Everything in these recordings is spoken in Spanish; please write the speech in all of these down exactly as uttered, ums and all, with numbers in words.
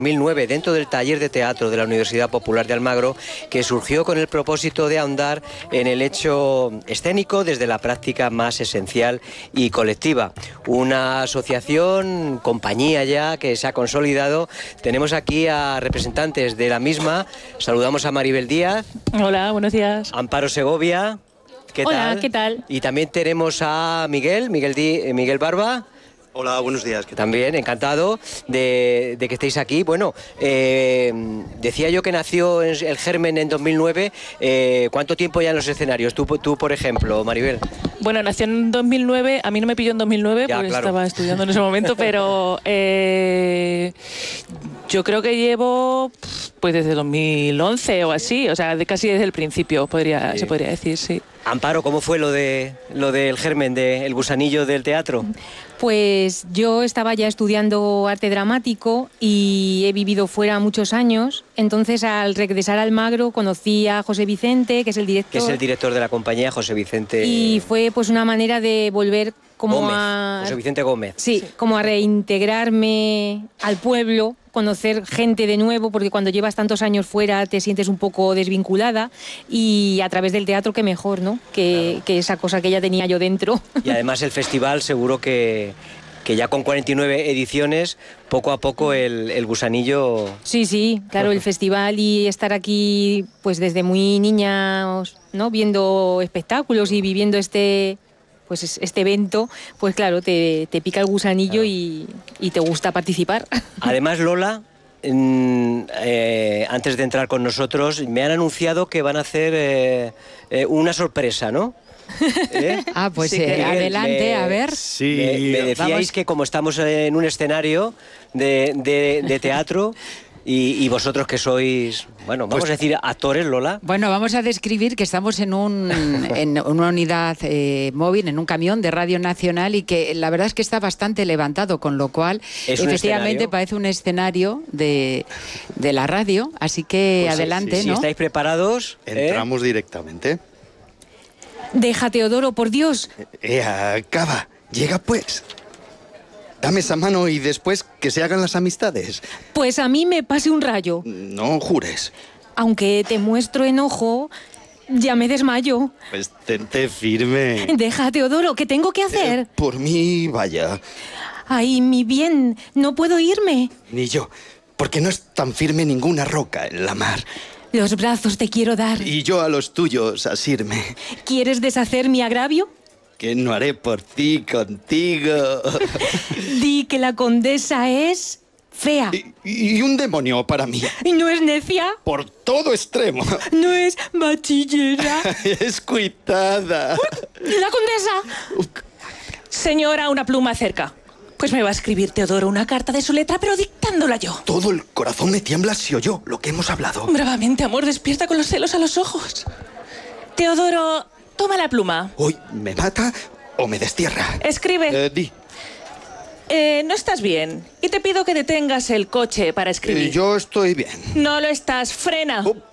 dos mil nueve dentro del taller de teatro de la Universidad Popular de Almagro, que surgió con el propósito de ahondar en el hecho escénico desde la práctica más esencial y colectiva. Una asociación, compañía ya, que se ha consolidado. Tenemos aquí a representantes de la misma. Saludamos a Maribel Díaz. Hola, buenos días. Amparo Segovia. ¿Qué Hola, tal? ¿qué tal? Y también tenemos a Miguel, Miguel, Di, Miguel Barba. Hola, buenos días. ¿Qué tal? También, encantado de, de que estéis aquí. Bueno, eh, decía yo que nació el germen en dos mil nueve. Eh, ¿Cuánto tiempo ya en los escenarios? Tú, tú, por ejemplo, Maribel. Bueno, nació en dos mil nueve. A mí no me pilló en dos mil nueve Ya, porque claro. estaba estudiando en ese momento, pero eh, yo creo que llevo pues desde dos mil once o así, o sea, de, casi desde el principio podría, Sí. se podría decir, sí. Amparo, ¿cómo fue lo de lo del germen, del gusanillo del teatro? Pues yo estaba ya estudiando arte dramático y he vivido fuera muchos años. Entonces, al regresar a Almagro, conocí a José Vicente, que es el director. Que es el director de la compañía, José Vicente... Y fue pues una manera de volver como Gómez, a... José Vicente Gómez. Sí, sí, como a reintegrarme al pueblo, conocer gente de nuevo, porque cuando llevas tantos años fuera te sientes un poco desvinculada, y a través del teatro qué mejor, ¿no? Que, Claro. que esa cosa que ya tenía yo dentro. Y además el festival seguro que, que ya con cuarenta y nueve ediciones, poco a poco el, el gusanillo... Sí, sí, claro, el festival y estar aquí pues desde muy niña, ¿no? Viendo espectáculos y viviendo este... pues este evento, pues claro, te, te pica el gusanillo, claro. y, y te gusta participar. Además, Lola, mm, eh, antes de entrar con nosotros, me han anunciado que van a hacer eh, eh, una sorpresa, ¿no? ¿Eh? Ah, pues Sí, eh, Miguel, adelante, me- a ver. Sí, Me, me decíais vamos. que como estamos en un escenario de, de- de teatro y, y vosotros que sois, bueno, vamos Pues- a decir actores, Lola. Bueno, vamos a describir que estamos en, un, en una unidad eh, móvil, en un camión de Radio Nacional, y que la verdad es que está bastante levantado, con lo cual ¿Es un efectivamente escenario? parece un escenario de, de la radio, así que Pues sí, adelante, sí, Si ¿no? estáis preparados, ¿eh? entramos directamente. Deja, Teodoro, por Dios. Ea, Cava, llega pues. Dame esa mano y después que se hagan las amistades. Pues a mí me pase un rayo. No jures. Aunque te muestro enojo, ya me desmayo. Pues tente firme. Deja, Teodoro, ¿qué tengo que hacer? Eh, por mí, vaya. Ay, mi bien, no puedo irme. Ni yo. Porque no es tan firme ninguna roca en la mar. Los brazos te quiero dar. Y yo a los tuyos asirme. ¿Quieres deshacer mi agravio? Que no haré por ti contigo. Di que la condesa es fea. Y, y un demonio para mí. ¿Y no es necia? Por todo extremo. ¿No es bachillera? Es cuitada. ¡La condesa! Señora, una pluma cerca. Pues me va a escribir Teodoro una carta de su letra, pero dictándola yo. Todo el corazón me tiembla si oyó lo que hemos hablado. Bravamente, amor, despierta con los celos a los ojos. Teodoro, toma la pluma. Hoy me mata o me destierra. Escribe. Eh, di. Eh, no estás bien. Y te pido que detengas el coche para escribir. Eh, yo estoy bien. No lo estás. Frena. Oh.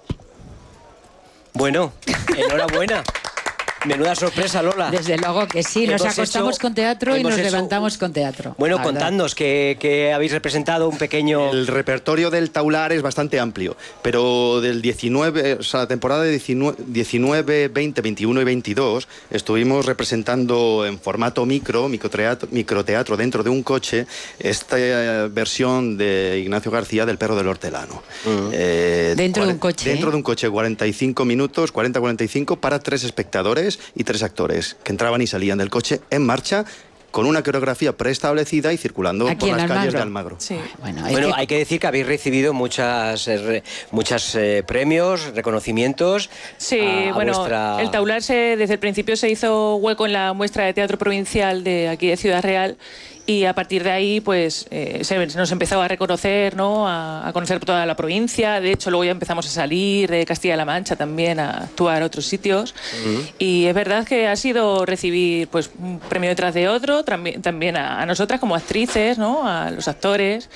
Bueno, enhorabuena. Menuda sorpresa, Lola. Desde luego que sí, nos Hemos acostamos hecho- con teatro y hemos nos hecho- levantamos con teatro. Bueno, la verdad. contadnos que, que habéis representado un pequeño... El repertorio del Taular es bastante amplio, pero del diecinueve, o sea, la temporada de diecinueve, veinte, veintiuno y veintidós estuvimos representando en formato micro, microteatro, microteatro dentro de un coche, esta eh, versión de Ignacio García del Perro del Hortelano. Mm. Eh, Dentro de cuare- un coche, Dentro ¿eh? de un coche, cuarenta y cinco minutos, cuarenta a cuarenta y cinco para tres espectadores y tres actores que entraban y salían del coche en marcha con una coreografía preestablecida y circulando Aquí por en las calles Almagro. de Almagro. Sí. Bueno, es Bueno, que- hay que decir que habéis recibido muchas, eh, re- muchas eh, premios, reconocimientos. Sí, a- a bueno, vuestra- el Taular se, desde el principio se hizo hueco en la muestra de teatro provincial de aquí de Ciudad Real, y a partir de ahí pues eh, se nos empezó a reconocer, ¿no? A, a conocer toda la provincia. De hecho, luego ya empezamos a salir de Castilla-La Mancha también a actuar a otros sitios. Uh-huh. Y es verdad que ha sido recibir pues un premio detrás de otro, también, también a, a nosotras como actrices, ¿no? A los actores.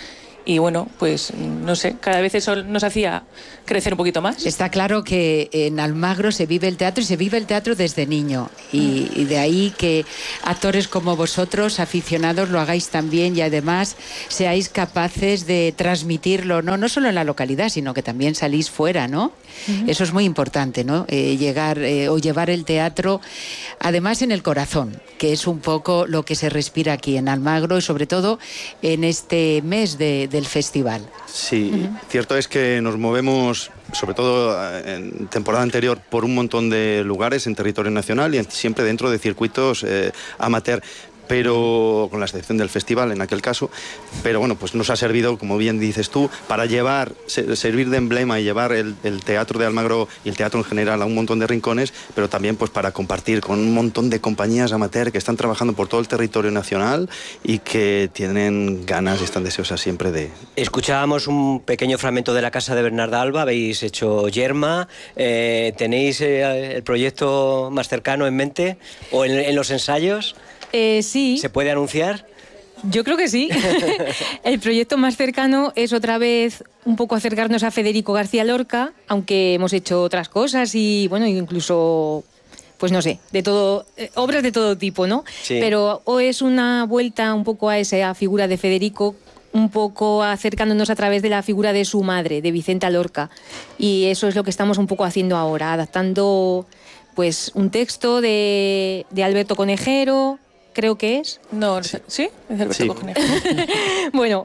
y bueno, pues no sé, cada vez eso nos hacía crecer un poquito más. Está claro que en Almagro se vive el teatro y se vive el teatro desde niño y, y de ahí que actores como vosotros, aficionados, lo hagáis también y además seáis capaces de transmitirlo, no, no solo en la localidad, sino que también salís fuera, ¿no? Uh-huh. Eso es muy importante, ¿no? Eh, llegar eh, o llevar el teatro, además en el corazón, que es un poco lo que se respira aquí en Almagro y sobre todo en este mes de, del festival. Sí, uh-huh. Cierto es que nos movemos, sobre todo en temporada anterior, por un montón de lugares en territorio nacional y siempre dentro de circuitos eh, amateur. Pero con la excepción del festival en aquel caso, pero bueno, pues nos ha servido, como bien dices tú, para llevar, servir de emblema y llevar el, el teatro de Almagro y el teatro en general a un montón de rincones, pero también pues para compartir con un montón de compañías amateur que están trabajando por todo el territorio nacional y que tienen ganas y están deseosas siempre de... Escuchábamos un pequeño fragmento de la casa de Bernarda Alba, habéis hecho Yerma, eh, ¿tenéis eh, el proyecto más cercano en mente o en, en los ensayos? Eh, sí. ¿Se puede anunciar? Yo creo que sí. El proyecto más cercano es otra vez un poco acercarnos a Federico García Lorca, aunque hemos hecho otras cosas y, bueno, incluso, pues no sé, de todo, eh, obras de todo tipo, ¿no? Sí. Pero o es una vuelta un poco a esa figura de Federico, un poco acercándonos a través de la figura de su madre, de Vicenta Lorca. Y eso es lo que estamos un poco haciendo ahora, adaptando pues un texto de, de Alberto Conejero, creo que es. No, ¿sí? ¿Sí? Es Alberto Sí. Conejero. Bueno,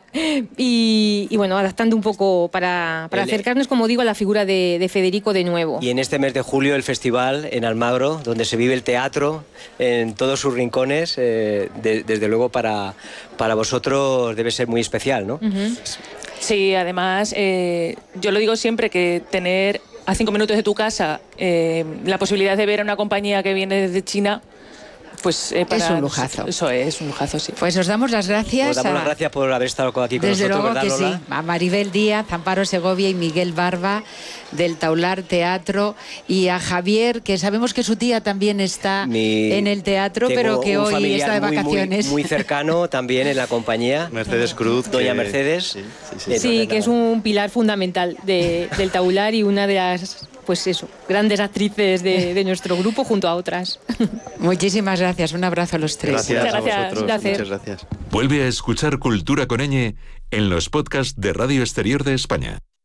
y, y bueno, adaptando un poco para, para El- acercarnos, como digo, a la figura de, de Federico de nuevo. Y en este mes de julio el festival en Almagro, donde se vive el teatro en todos sus rincones, eh, de- desde luego para, para vosotros debe ser muy especial, ¿no? Ujú. Sí, además, eh, yo lo digo siempre, que tener a cinco minutos de tu casa eh, la posibilidad de ver a una compañía que viene desde China, pues eh, para Es un lujazo. Eso es, un lujazo, sí. Pues os damos las gracias. Os damos a- las gracias por haber estado aquí con Desde nosotros, luego que ¿verdad, sí, Lola? a Maribel Díaz, Amparo Segovia y Miguel Barba del Taular Teatro y a Javier, que sabemos que su tía también está Mi- en el teatro, Tengo pero que un hoy familiar está de muy, muy- vacaciones. Muy, cercano también en la compañía. Mercedes Cruz. Doña que- Mercedes. Sí, sí, sí. Entonces, Sí, que es nada. un pilar fundamental de- del Taular y una de las, pues eso, grandes actrices de, de nuestro grupo junto a otras. Muchísimas gracias, un abrazo a los tres. Gracias, Muchas a gracias. vosotros. Gracias. Muchas gracias. Vuelve a escuchar Cultura con Ñ en los podcasts de Radio Exterior de España.